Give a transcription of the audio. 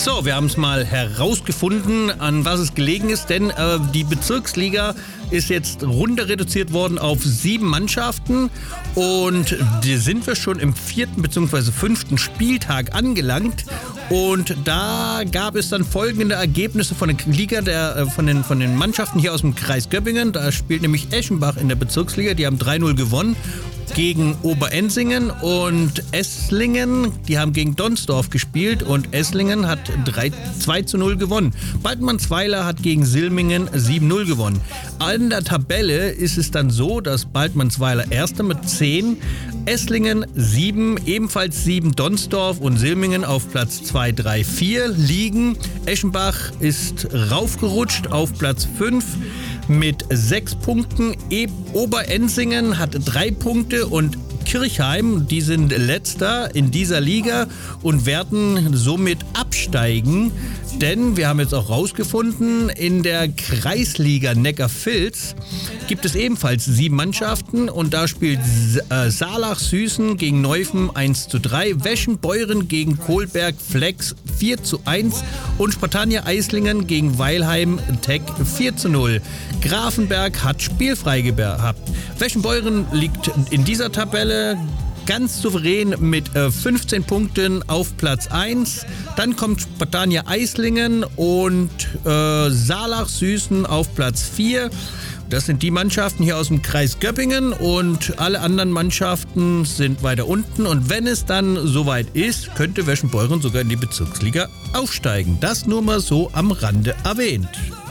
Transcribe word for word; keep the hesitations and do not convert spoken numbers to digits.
So, wir haben es mal herausgefunden, an was es gelegen ist, denn äh, die Bezirksliga ist jetzt runter reduziert worden auf sieben Mannschaften und da sind wir schon im vierten bzw. fünften Spieltag angelangt und da gab es dann folgende Ergebnisse von der Liga, der, äh, von, den, von den Mannschaften hier aus dem Kreis Göppingen. Da spielt nämlich Eschenbach in der Bezirksliga, die haben drei null gewonnen gegen Oberensingen und Esslingen, die haben gegen Donsdorf gespielt und Esslingen hat zwei zu null gewonnen. Baldmannsweiler hat gegen Silmingen sieben null gewonnen. In der Tabelle ist es dann so, dass Baldmannsweiler Erster mit zehn, Esslingen sieben, ebenfalls sieben Donsdorf und Silmingen auf Platz zwei, drei, vier liegen. Eschenbach ist raufgerutscht auf Platz fünf mit sechs Punkten. E- Oberensingen hat drei Punkte und Kirchheim, die sind letzter in dieser Liga und werden somit absteigen. Denn wir haben jetzt auch rausgefunden, in der Kreisliga Neckarvils gibt es ebenfalls sieben Mannschaften und da spielt äh, Saalach-Süßen gegen Neufen eins zu drei, Weschenbeuren gegen Kohlberg-Flex vier zu eins und Spartania Eislingen gegen Weilheim Tech vier zu null. Grafenberg hat spielfrei gehabt. Weschenbeuren liegt in dieser Tabelle ganz souverän mit äh, fünfzehn Punkten auf Platz eins. Dann kommt Spartania Eislingen und äh, Saalach-Süßen auf Platz vier. Das sind die Mannschaften hier aus dem Kreis Göppingen und alle anderen Mannschaften sind weiter unten. Und wenn es dann soweit ist, könnte Weschenbeuren sogar in die Bezirksliga aufsteigen. Das nur mal so am Rande erwähnt.